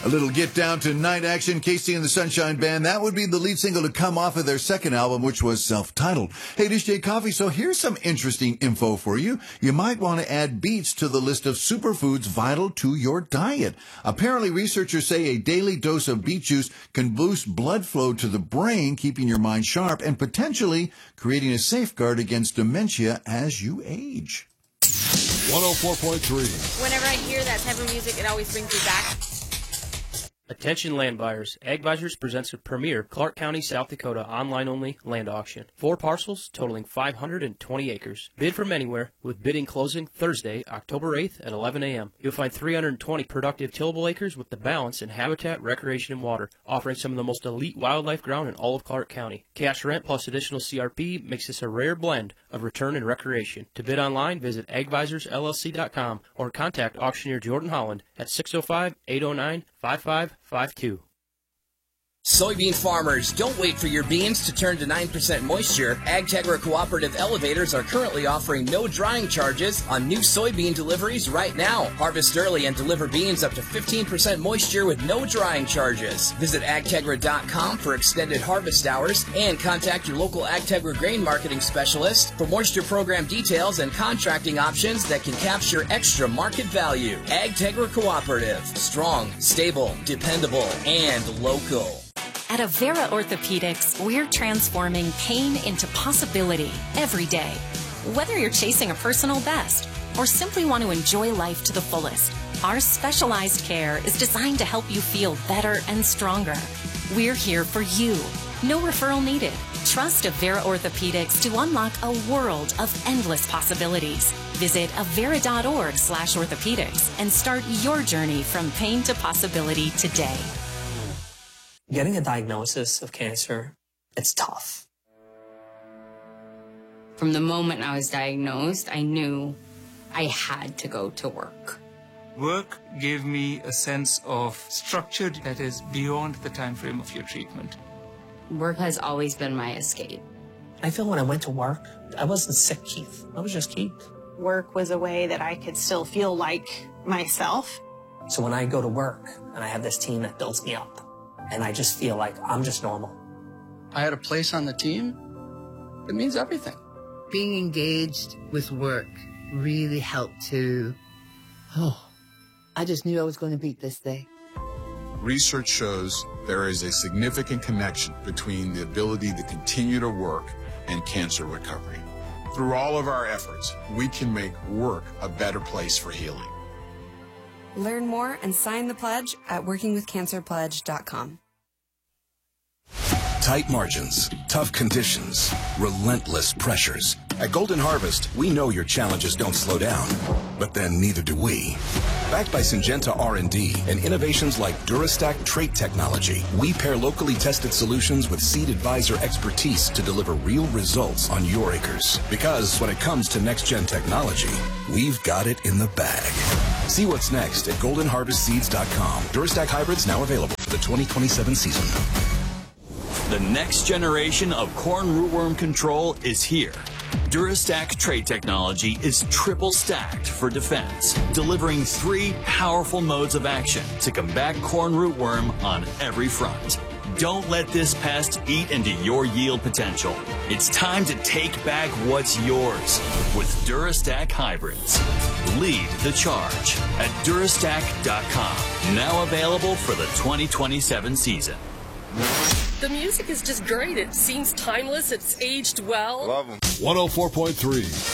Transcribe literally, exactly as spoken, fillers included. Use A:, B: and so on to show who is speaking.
A: A little get down to night action, Casey and the Sunshine Band. That would be the lead single to come off of their second album, which was self-titled. Hey, this is Jay Coffee. So here's some interesting info for you. You might want to add beets to the list of superfoods vital to your diet. Apparently, researchers say a daily dose of beet juice can boost blood flow to the brain, keeping your mind sharp and potentially creating a safeguard against dementia as you age.
B: one oh four point three.
C: Whenever I hear that type of music, it always brings me back.
D: Attention land buyers. AgVisors presents a premier Clark County, South Dakota online-only land auction. Four parcels totaling five hundred twenty acres. Bid from anywhere, with bidding closing Thursday, October eighth at eleven a.m. You'll find three hundred twenty productive tillable acres with the balance in habitat, recreation, and water, offering some of the most elite wildlife ground in all of Clark County. Cash rent plus additional C R P makes this a rare blend of return and recreation. To bid online, visit ag visors L L C dot com or contact auctioneer Jordan Holland at six oh five, eight oh nine, five five five two.
E: Soybean farmers, don't wait for your beans to turn to nine percent moisture. AgTegra Cooperative Elevators are currently offering no drying charges on new soybean deliveries right now. Harvest early and deliver beans up to fifteen percent moisture with no drying charges. Visit ag tegra dot com for extended harvest hours and contact your local AgTegra grain marketing specialist for moisture program details and contracting options that can capture extra market value. AgTegra Cooperative. Strong, stable, dependable, and local.
F: At Avera Orthopedics, we're transforming pain into possibility every day. Whether you're chasing a personal best or simply want to enjoy life to the fullest, our specialized care is designed to help you feel better and stronger. We're here for you. No referral needed. Trust Avera Orthopedics to unlock a world of endless possibilities. Visit avera.org slash orthopedics and start your journey from pain to possibility today.
G: Getting a diagnosis of cancer, it's tough.
H: From the moment I was diagnosed, I knew I had to go to work.
I: Work gave me a sense of structure that is beyond the time frame of your treatment.
H: Work has always been my escape.
G: I feel when I went to work, I wasn't sick, Keith. I was just Keith.
J: Work was a way that I could still feel like myself.
G: So when I go to work and I have this team that builds me up, and I just feel like I'm just normal.
K: I had a place on the team. It means everything.
L: Being engaged with work really helped to, oh, I just knew I was going to beat this day.
B: Research shows there is a significant connection between the ability to continue to work and cancer recovery. Through all of our efforts, we can make work a better place for healing.
M: Learn more and sign the pledge at working with cancer pledge dot com.
N: Tight margins, tough conditions, relentless pressures. At Golden Harvest, we know your challenges don't slow down, but then neither do we. Backed by Syngenta R and D and innovations like DuraStack trait technology, we pair locally tested solutions with Seed Advisor expertise to deliver real results on your acres. Because when it comes to next-gen technology, we've got it in the bag. See what's next at golden harvest seeds dot com. DuraStack hybrids now available for the twenty twenty-seven season.
O: The next generation of corn rootworm control is here. DuraStack trait technology is triple stacked for defense, delivering three powerful modes of action to combat corn rootworm on every front. Don't let this pest eat into your yield potential. It's time to take back what's yours with DuraStack hybrids. Lead the charge at durastack dot com. Now available for the twenty twenty-seven season.
P: The music is just great. It seems timeless. It's aged well.
B: Love them. one oh four point three.